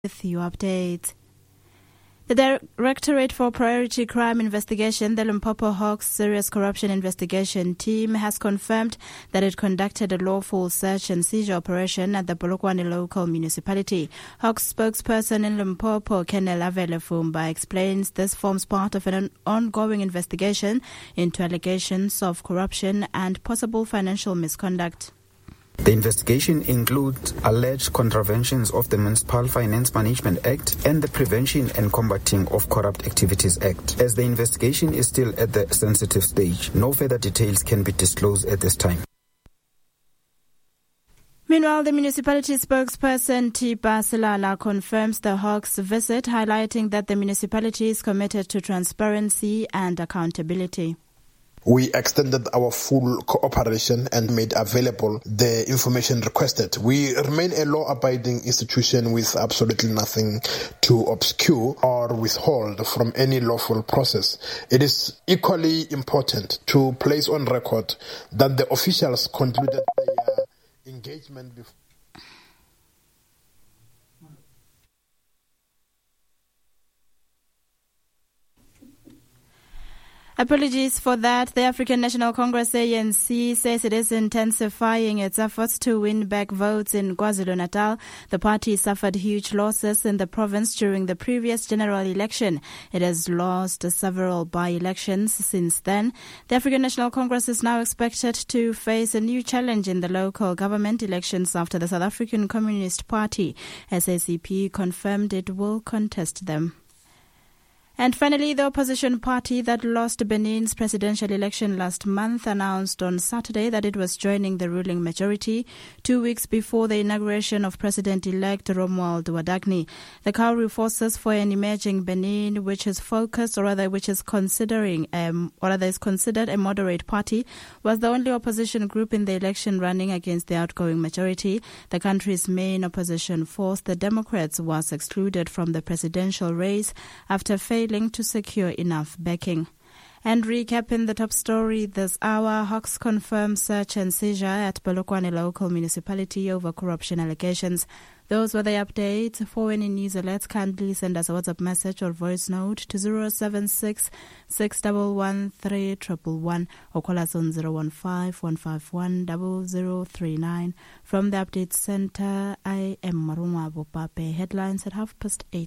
With your updates. The Directorate for Priority Crime Investigation, the Limpopo Hawks Serious Corruption Investigation Team, has confirmed that it conducted a lawful search and seizure operation at the Polokwane local municipality. Hawks spokesperson in Limpopo, Kenel Avelefumba, explains this forms part of an ongoing investigation into allegations of corruption and possible financial misconduct. The investigation includes alleged contraventions of the Municipal Finance Management Act and the Prevention and Combating of Corrupt Activities Act. As the investigation is still at the sensitive stage, no further details can be disclosed at this time. Meanwhile, the municipality spokesperson Tipa Silala confirms the Hawks visit, highlighting that the municipality is committed to transparency and accountability. We extended our full cooperation and made available the information requested. We remain a law-abiding institution with absolutely nothing to obscure or withhold from any lawful process. It is equally important to place on record that the officials concluded their engagement before. Apologies for that. The African National Congress ANC says it is intensifying its efforts to win back votes in KwaZulu-Natal. The party suffered huge losses in the province during the previous general election. It has lost several by-elections since then. The African National Congress is now expected to face a new challenge in the local government elections after the South African Communist Party, SACP, confirmed it will contest them. And finally, the opposition party that lost Benin's presidential election last month announced on Saturday that it was joining the ruling majority 2 weeks before the inauguration of President-elect Romuald Wadagni. The Kauri Forces for an Emerging Benin, which is considered a moderate party, was the only opposition group in the election running against the outgoing majority. The country's main opposition force, the Democrats, was excluded from the presidential race after failing to secure enough backing. And recapping the top story this hour, Hawks confirm search and seizure at Polokwane local municipality over corruption allegations. Those were the updates. For any news alerts, kindly send us a WhatsApp message or voice note to 076 611 3111 or call us on 015-151 0039. From the Update Center, I am Marunwa Bopape. Headlines at 8:30.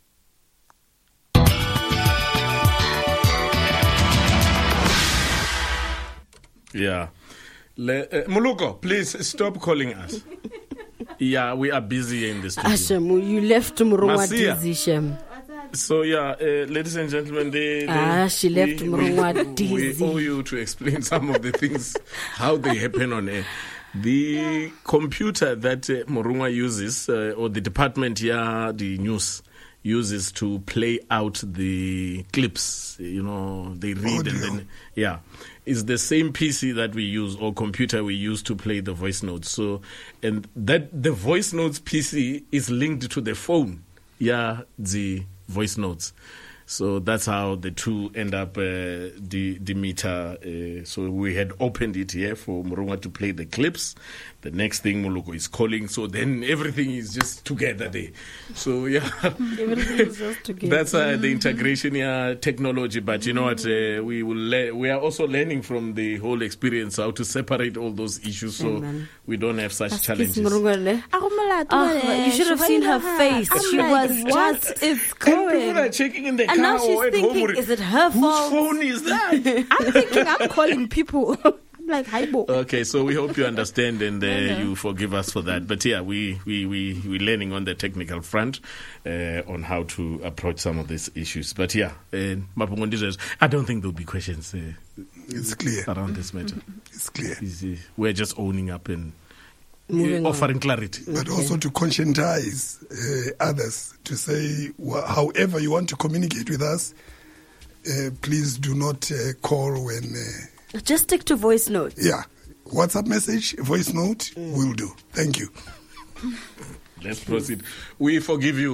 Yeah. Moluko, please stop calling us. Yeah, we are busy in the studio. Ashemu, you left Murungwa dizzy, Shem. So, ladies and gentlemen, she left Murungwa dizzy. We owe you to explain some of the things, how they happen on air. The computer that Murungwa uses, or the department here, the news, uses to play out the clips, they read and then, is the same PC that we use or computer we use to play the voice notes. So, and that the voice notes PC is linked to the phone, the voice notes. So that's how the two end up the meter. So we had opened it here for Murungwa to play the clips. The next thing Moluko is calling. So then everything is just together there. So everything is just together. That's the integration technology. But you know what? We are also learning from the whole experience how to separate all those issues. So we don't have such challenges. You should have seen her face. She was what is going? People are checking in the and now or she's at home. thinking, is it her fault? Whose phone is that? I'm thinking I'm calling people. I'm like, hi, Bo. Okay, so we hope you understand and you forgive us for that. But we're learning on the technical front on how to approach some of these issues. But I don't think there'll be questions it's clear around this matter. It's clear. We're just owning up and offering clarity. But also to conscientize others to say, however you want to communicate with us, please do not call when... just stick to voice notes. Yeah. WhatsApp message, voice note, will do. Thank you. Let's proceed. We forgive you,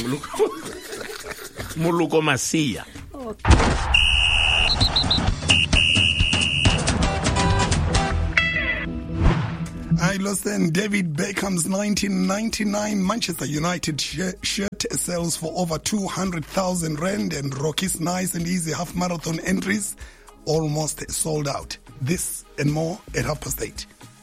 Moluko Masia. Okay. I lost then. David Beckham's 1999 Manchester United shirt sells for over 200,000 rand, and Rocky's nice and easy half marathon entries almost sold out. This and more at 8:30.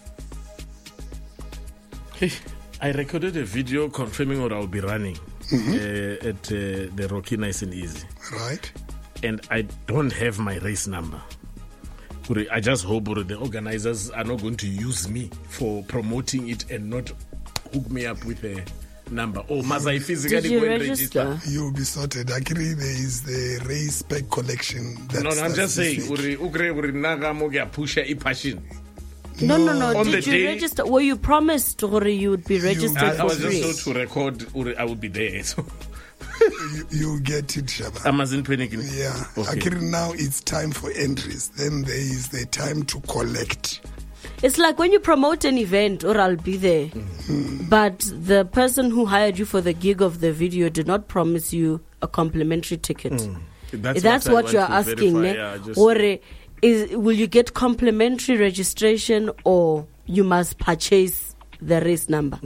Hey, I recorded a video confirming what I'll be running at the Rocky Nice and Easy. Right. And I don't have my race number. I just hope the organizers are not going to use me for promoting it and not hook me up with a number. Or must I physically go and register? You'll be sorted. Actually, there is the race pack collection. No, I'm just saying. No. Did you register? Were you promised or you would be registered I was for free? just told to record, I would be there. So. You get it, Shaba. I mustn't panic. Yeah. Okay. Actually, now it's time for entries. Then there is the time to collect. It's like when you promote an event, or I'll be there, but the person who hired you for the gig of the video did not promise you a complimentary ticket. That's what you're asking. Or will you get complimentary registration, or you must purchase the race number?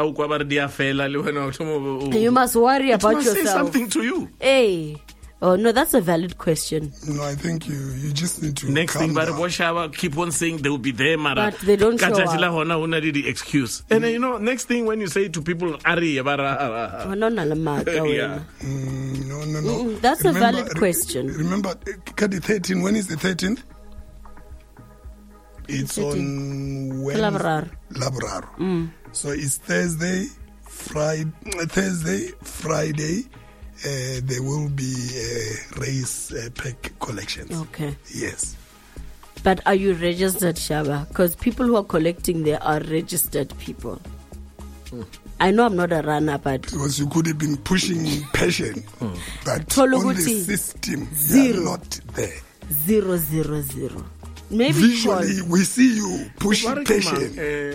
You must worry about yourself. Say something to you. Hey. Oh, no, that's a valid question. No, I think you just need to next thing, but keep on saying they will be there, but they don't show up. The excuse. And next thing when you say to people, Ari, no. That's a valid question. Remember, Kadi 13, when is the 13th? It's 13. On Wednesday. Labraro. So it's Thursday, Friday. There will be race pack collections. Okay. Yes. But are you registered, Shaba? Because people who are collecting there are registered people. I know I'm not a runner, but... Because you could have been pushing passion, but Toluguti, on the system, you're not there. 000. Maybe visually we see you pushing passion.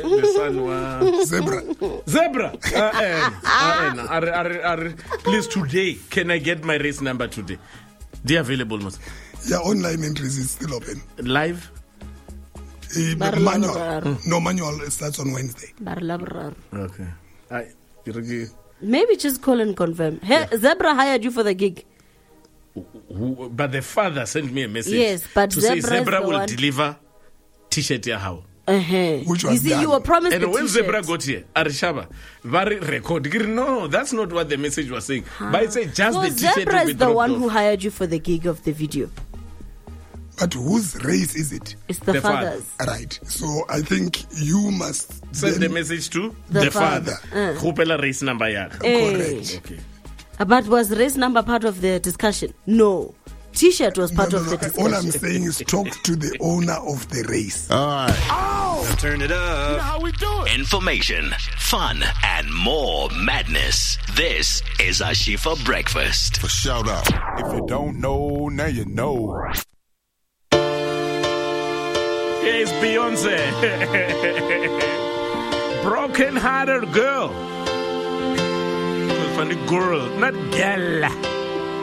Zebra. Please, today, can I get my race number today? They available, most. Yeah, online entries is still open. Live? Manual. No, manual starts on Wednesday. Okay. Maybe just call and confirm. Zebra hired you for the gig. But the father sent me a message. Yes, but to say Zebra will deliver t-shirt here. How? Which was you were promised. And when Zebra got here, Arishaba, very record. No, that's not what the message was saying. But it said just the t-shirt. Zebra is the one who hired you for the gig of the video. But whose race is it? It's the father's. Right. So I think you must send the message to the father. Kupela race number. Correct. Okay. But was race number part of the discussion? No. T-shirt was part of the discussion. All I'm saying is talk to the owner of the race. All right. Oh! Now turn it up. You know how we do it. Information, fun, and more madness. This is Ashifa Breakfast. For shout out. If you don't know, now you know. It's Beyonce. Broken hearted girl. Funny girl, not girl.